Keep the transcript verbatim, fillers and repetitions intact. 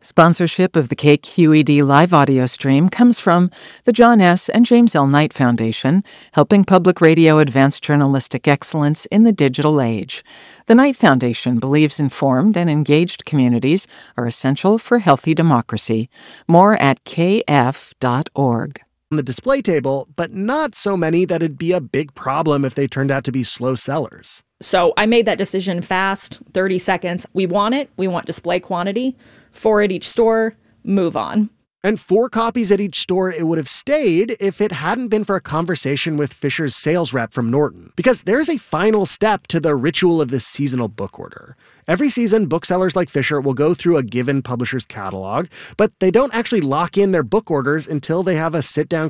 Sponsorship of the K Q E D live audio stream comes from the John S. and James L. Knight Foundation, helping public radio advance journalistic excellence in the digital age. The Knight Foundation believes informed and engaged communities are essential for healthy democracy. More at k f dot org. On the display table, but not so many that it'd be a big problem if they turned out to be slow sellers. So I made that decision fast, thirty seconds. We want it. We want display quantity. Four at each store, move on. And four copies at each store it would have stayed if it hadn't been for a conversation with Fisher's sales rep from Norton. Because there's a final step to the ritual of this seasonal book order. Every season, booksellers like Fisher will go through a given publisher's catalog, but they don't actually lock in their book orders until they have a sit-down